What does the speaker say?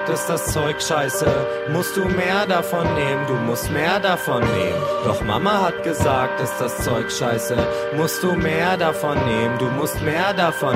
gesagt, ist das Zeug scheiße, musst du mehr davon nehmen, du musst mehr davon nehmen. Doch Mama hat gesagt, ist das Zeug scheiße, musst du mehr davon nehmen, du musst mehr davon